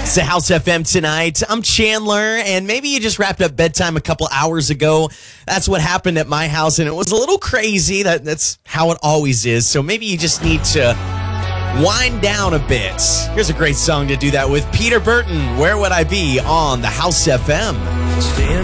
It's the House FM tonight. I'm Chandler, and maybe you just wrapped up bedtime a couple hours ago. That's what happened at my house, and it was a little crazy. That's how it always is. So maybe you just need to wind down a bit. Here's a great song to do that with. Peter Burton, Where Would I Be, on the House FM.